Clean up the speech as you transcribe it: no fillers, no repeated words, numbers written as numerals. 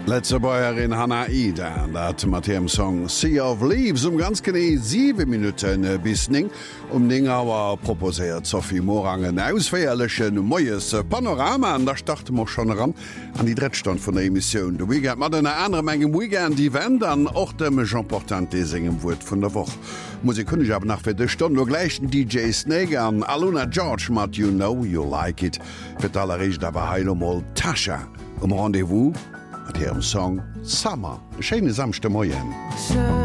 Letze Bäuerin Hannah Ida, dat Matthim Song Sea of Leaves ganz gene 7 Minuten bis ning Auer proposiert Sophie Morangen ausfeierlechen moies Panorama an der start mo schon ran an die Dretstand vun der Emission. Du Weekend mat en andere Menge Weekend die Wend an och dem Jean Portant segem Wut vun der Woche. Musik kun ich aber nach fir de Stunde no gleichen DJ Snake an Aluna George mat You Know You Like It fir aller Rich dawer heilmol Tascha Rendezvous. Mit ihrem Song Summer, schöne samste Moyen.